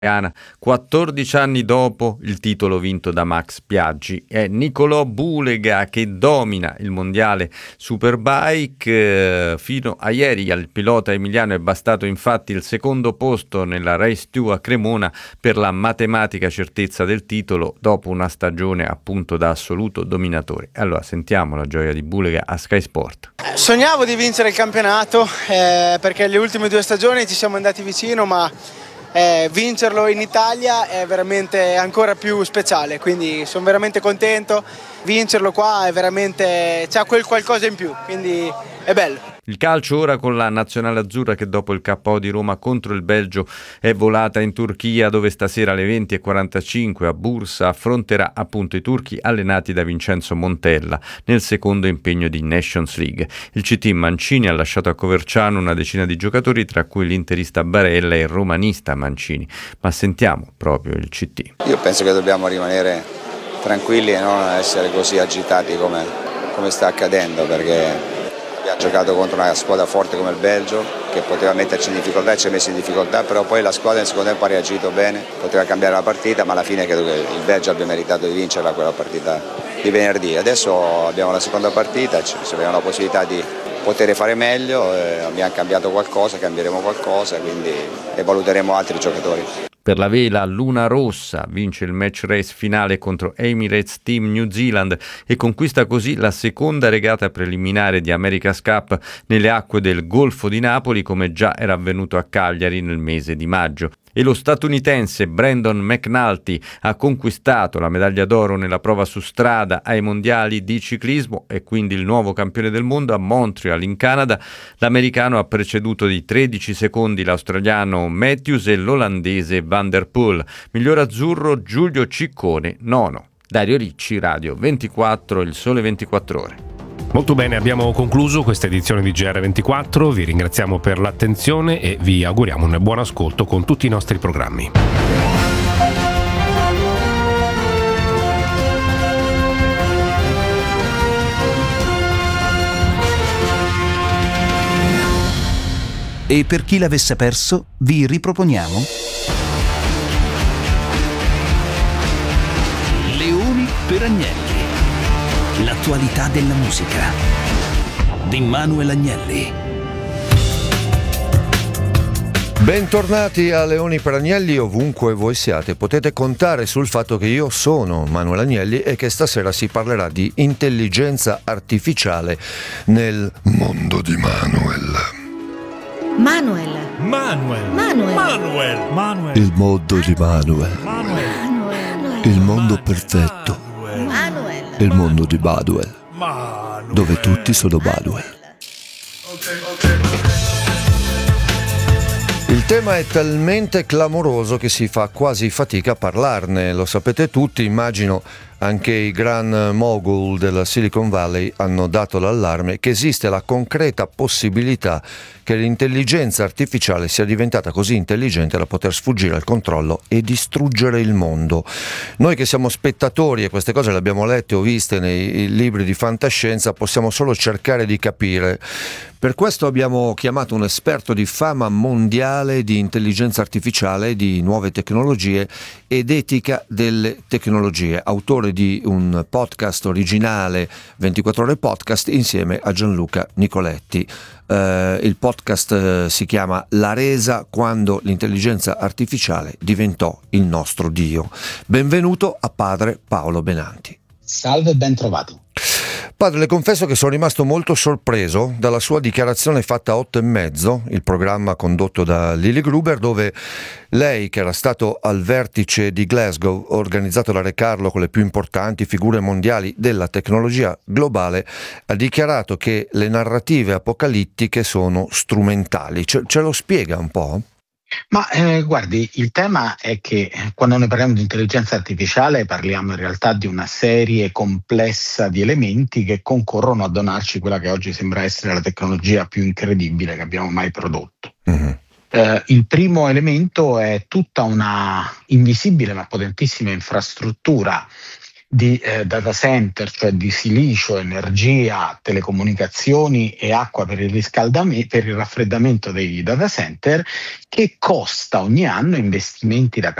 14 anni dopo il titolo vinto da Max Biaggi. È Nicolò Bulega che domina il mondiale Superbike. Fino a ieri al pilota emiliano è bastato infatti il secondo posto nella Race 2 a Cremona per la matematica certezza del titolo dopo una stagione appunto da assoluto dominatore. Allora sentiamo la gioia di Bulega a Sky Sport. Sognavo di vincere il campionato perché le ultime 2 stagioni ci siamo andati vicino, ma vincerlo in Italia è veramente ancora più speciale, quindi sono veramente contento. Vincerlo qua è veramente, c'ha quel qualcosa in più, quindi è bello. Il calcio ora con la nazionale azzurra che dopo il KO di Roma contro il Belgio è volata in Turchia, dove stasera alle 20:45 a Bursa affronterà appunto i turchi allenati da Vincenzo Montella nel secondo impegno di Nations League. Il CT Mancini ha lasciato a Coverciano una decina di giocatori, tra cui l'interista Barella e il romanista Mancini. Ma sentiamo proprio il CT. Io penso che dobbiamo rimanere tranquilli e non essere così agitati come sta accadendo, perché abbiamo giocato contro una squadra forte come il Belgio che poteva metterci in difficoltà e ci ha messo in difficoltà, però poi la squadra nel secondo tempo ha reagito bene, poteva cambiare la partita, ma alla fine credo che il Belgio abbia meritato di vincerla quella partita di venerdì. Adesso abbiamo la seconda partita, abbiamo la possibilità di poter fare meglio, abbiamo cambiato qualcosa, cambieremo qualcosa, quindi e valuteremo altri giocatori. Per la vela Luna Rossa vince il match race finale contro Emirates Team New Zealand e conquista così la seconda regata preliminare di America's Cup nelle acque del Golfo di Napoli, come già era avvenuto a Cagliari nel mese di maggio. E lo statunitense Brandon McNulty ha conquistato la medaglia d'oro nella prova su strada ai mondiali di ciclismo e quindi il nuovo campione del mondo a Montreal in Canada. L'americano ha preceduto di 13 secondi l'australiano Matthews e l'olandese Van der Poel. Miglior azzurro Giulio Ciccone, nono. Dario Ricci, Radio 24, Il Sole 24 Ore. Molto bene, abbiamo concluso questa edizione di GR24, vi ringraziamo per l'attenzione e vi auguriamo un buon ascolto con tutti i nostri programmi. E per chi l'avesse perso, vi riproponiamo Leoni per Agnelli. L'attualità della musica di Manuel Agnelli. Bentornati a Leoni per Agnelli, ovunque voi siate. Potete contare sul fatto che io sono Manuel Agnelli e che stasera si parlerà di intelligenza artificiale nel mondo di Manuel. Il mondo di Manuel. Il mondo perfetto. Il mondo di Baduel, dove tutti sono Baduel. Il tema è talmente clamoroso che si fa quasi fatica a parlarne, lo sapete tutti, immagino anche i gran mogul della Silicon Valley hanno dato l'allarme che esiste la concreta possibilità che l'intelligenza artificiale sia diventata così intelligente da poter sfuggire al controllo e distruggere il mondo. Noi che siamo spettatori e queste cose le abbiamo lette o viste nei libri di fantascienza possiamo solo cercare di capire. Per questo abbiamo chiamato un esperto di fama mondiale di intelligenza artificiale, di nuove tecnologie ed etica delle tecnologie, autore di un podcast originale, 24 ore podcast, insieme a Gianluca Nicoletti. Il podcast si chiama La resa quando l'intelligenza artificiale diventò il nostro Dio. Benvenuto a padre Paolo Benanti. Salve e ben trovato. Padre, le confesso che sono rimasto molto sorpreso dalla sua dichiarazione fatta a 8:30, il programma condotto da Lily Gruber, dove lei, che era stato al vertice di Glasgow, organizzato da Re Carlo con le più importanti figure mondiali della tecnologia globale, ha dichiarato che le narrative apocalittiche sono strumentali. Ce lo spiega un po'? Ma guardi, il tema è che quando noi parliamo di intelligenza artificiale parliamo in realtà di una serie complessa di elementi che concorrono a donarci quella che oggi sembra essere la tecnologia più incredibile che abbiamo mai prodotto. Mm-hmm. Il primo elemento è tutta una invisibile ma potentissima infrastruttura di data center, cioè di silicio, energia, telecomunicazioni e acqua per il raffreddamento dei data center, che costa ogni anno investimenti da